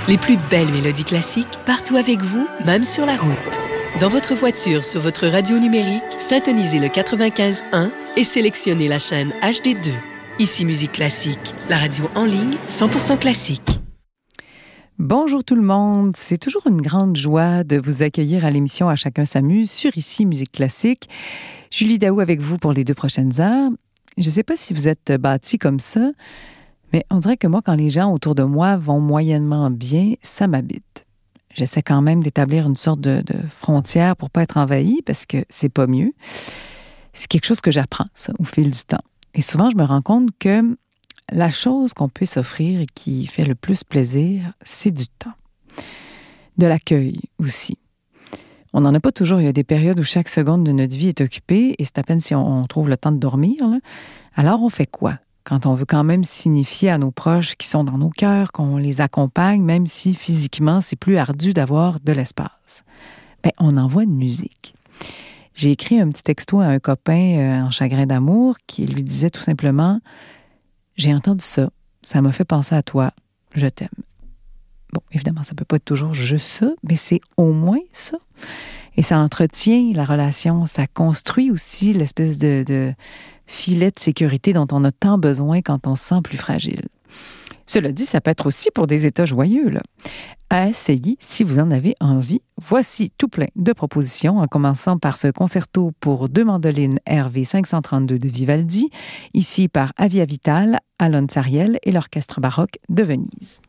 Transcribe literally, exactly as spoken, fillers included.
Les plus belles mélodies classiques partout avec vous, même sur la route. Dans votre voiture, sur votre radio numérique, syntonisez le quatre-vingt-quinze un et sélectionnez la chaîne H D deux. Ici Musique Classique, la radio en ligne cent pour cent classique. Bonjour tout le monde, c'est toujours une grande joie de vous accueillir à l'émission À chacun s'amuse sur Ici Musique Classique. Julie Daou avec vous pour les deux prochaines heures. Je ne sais pas si vous êtes bâtis comme ça, mais on dirait que moi, quand les gens autour de moi vont moyennement bien, ça m'habite. J'essaie quand même d'établir une sorte de, de frontière pour ne pas être envahie, parce que c'est pas mieux. C'est quelque chose que j'apprends, ça, au fil du temps. Et souvent, je me rends compte que la chose qu'on peut s'offrir et qui fait le plus plaisir, c'est du temps. De l'accueil aussi. On n'en a pas toujours. Il y a des périodes où chaque seconde de notre vie est occupée et c'est à peine si on, on trouve le temps de dormir, là. Alors, on fait quoi quand on veut quand même signifier à nos proches qui sont dans nos cœurs, qu'on les accompagne, même si physiquement, c'est plus ardu d'avoir de l'espace? Bien, on envoie une musique. J'ai écrit un petit texto à un copain euh, en chagrin d'amour qui lui disait tout simplement « J'ai entendu ça, ça m'a fait penser à toi, je t'aime. » Bon, évidemment, ça peut pas être toujours juste ça, mais c'est au moins ça. Et ça entretient la relation, ça construit aussi l'espèce de, de filet de sécurité dont on a tant besoin quand on se sent plus fragile. Cela dit, ça peut être aussi pour des états joyeux, là. À essayer si vous en avez envie. Voici tout plein de propositions, en commençant par ce concerto pour deux mandolines R V cinq cent trente-deux de Vivaldi, ici par Avia Vital, Alon Sariel et l'Orchestre baroque de Venise.